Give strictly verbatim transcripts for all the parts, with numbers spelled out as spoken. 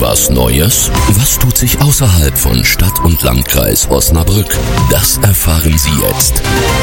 Was Neues? Was tut sich außerhalb von Stadt und Landkreis Osnabrück? Das erfahren Sie jetzt.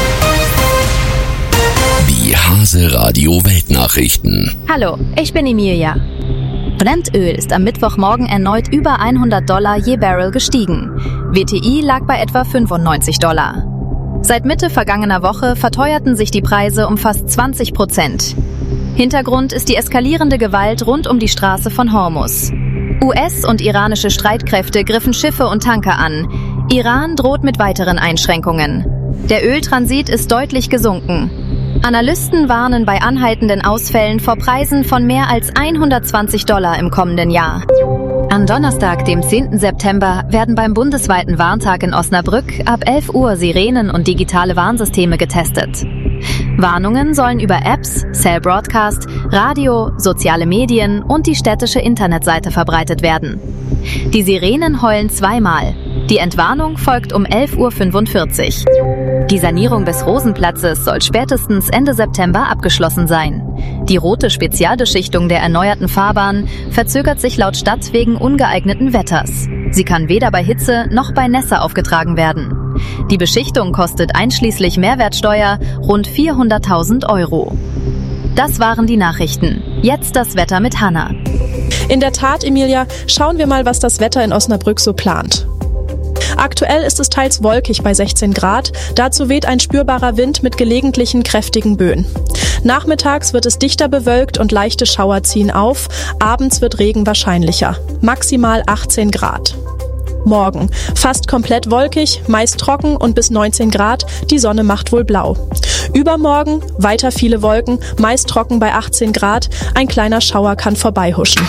Die Hase Radio Weltnachrichten. Hallo, ich bin Emilia. Brennöl ist am Mittwochmorgen erneut über hundert Dollar je Barrel gestiegen. W T I lag bei etwa fünfundneunzig Dollar. Seit Mitte vergangener Woche verteuerten sich die Preise um fast zwanzig Prozent. Hintergrund ist die eskalierende Gewalt rund um die Straße von Hormuz. U S- und iranische Streitkräfte griffen Schiffe und Tanker an. Iran droht mit weiteren Einschränkungen. Der Öltransit ist deutlich gesunken. Analysten warnen bei anhaltenden Ausfällen vor Preisen von mehr als hundertzwanzig Dollar im kommenden Jahr. Am Donnerstag, dem zehnten September, werden beim bundesweiten Warntag in Osnabrück ab elf Uhr Sirenen und digitale Warnsysteme getestet. Warnungen sollen über Apps, Cell Broadcast, Radio, soziale Medien und die städtische Internetseite verbreitet werden. Die Sirenen heulen zweimal. Die Entwarnung folgt um elf Uhr fünfundvierzig. Die Sanierung des Rosenplatzes soll spätestens Ende September abgeschlossen sein. Die rote Spezialbeschichtung der erneuerten Fahrbahn verzögert sich laut Stadt wegen ungeeigneten Wetters. Sie kann weder bei Hitze noch bei Nässe aufgetragen werden. Die Beschichtung kostet einschließlich Mehrwertsteuer rund vierhunderttausend Euro. Das waren die Nachrichten. Jetzt das Wetter mit Hanna. In der Tat, Emilia, schauen wir mal, was das Wetter in Osnabrück so plant. Aktuell ist es teils wolkig bei sechzehn Grad, dazu weht ein spürbarer Wind mit gelegentlichen kräftigen Böen. Nachmittags wird es dichter bewölkt und leichte Schauer ziehen auf, abends wird Regen wahrscheinlicher, maximal achtzehn Grad. Morgen fast komplett wolkig, meist trocken und bis neunzehn Grad, die Sonne macht wohl blau. Übermorgen weiter viele Wolken, meist trocken bei achtzehn Grad, ein kleiner Schauer kann vorbeihuschen.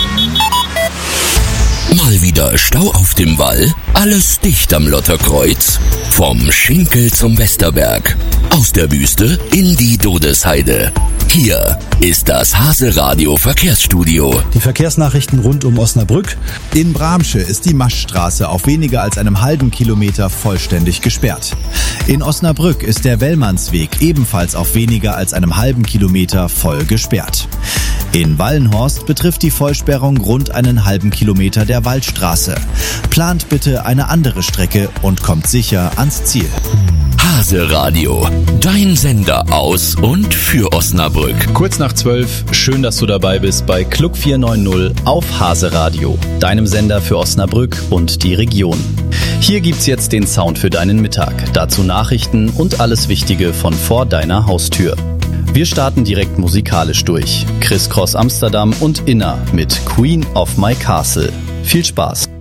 Mal wieder Stau auf dem Wall? Alles dicht am Lotterkreuz? Vom Schinkel zum Westerberg. Aus der Wüste in die Dodesheide. Hier ist das Hase Radio Verkehrsstudio. Die Verkehrsnachrichten rund um Osnabrück. In Bramsche ist die Maschstraße auf weniger als einem halben Kilometer vollständig gesperrt. In Osnabrück ist der Wellmannsweg ebenfalls auf weniger als einem halben Kilometer voll gesperrt. In Wallenhorst betrifft die Vollsperrung rund einen halben Kilometer der Waldstraße. Plant bitte eine andere Strecke und kommt sicher ans Ziel. Hase Radio, dein Sender aus und für Osnabrück. Kurz nach zwölf, schön, dass du dabei bist bei Club vier neun null auf Hase Radio, deinem Sender für Osnabrück und die Region. Hier gibt's jetzt den Sound für deinen Mittag, dazu Nachrichten und alles Wichtige von vor deiner Haustür. Wir starten direkt musikalisch durch. Criss Cross Amsterdam und Inna mit Queen of My Castle. Viel Spaß!